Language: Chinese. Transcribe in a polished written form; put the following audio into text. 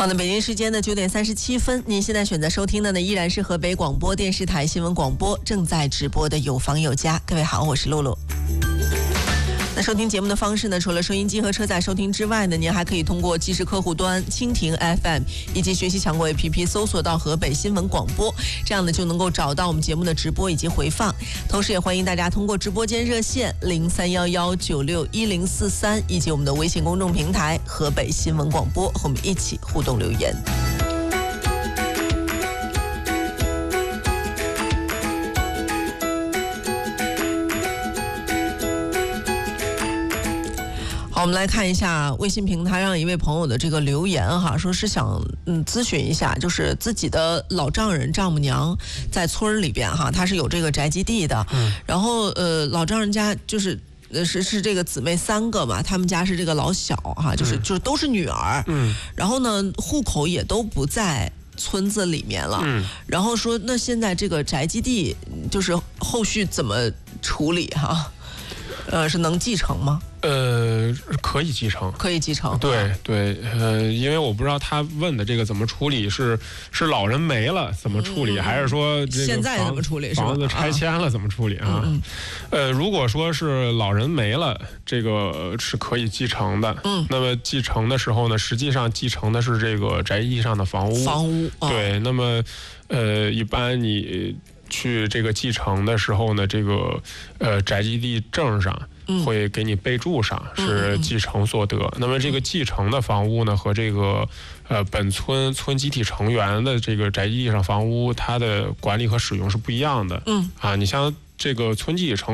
好的，北京时间的9点37分，您现在选择收听的呢依然是河北广播电视台新闻广播正在直播的有房有家。各位好，我是露露。那收听节目的方式呢，除了收音机和车载收听之外呢，您还可以通过即时客户端蜻蜓 FM 以及学习强国 APP 搜索到河北新闻广播，这样呢就能够找到我们节目的直播以及回放。同时也欢迎大家通过直播间热线0311961043以及我们的微信公众平台河北新闻广播和我们一起互动留言。好，我们来看一下微信平台上一位朋友的这个留言哈，说是想咨询一下，就是自己的老丈人丈母娘在村里边哈，他是有这个宅基地的，然后老丈人家就是是这个姊妹3个嘛，他们家是这个老小哈，就是都是女儿，然后呢户口也都不在村子里面了，然后说那现在这个宅基地就是后续怎么处理哈？是能继承吗？ 可以继承， 可以继承。 对对，因为我不知道他问的这个怎么处理，是老人没了怎么处理，还是说这个现在怎么处理？ 房子拆迁了怎么处理啊？如果说是老人没了，这个是可以继承的。那么继承的时候呢，实际上继承的是这个宅基地上的房屋。对，那么一般你去这个继承的时候呢，这个宅基地证上会给你备注上是继承所得。那么这个继承的房屋呢，和这个本村集体成员的这个宅基地上房屋，它的管理和使用是不一样的。你像这个村集体成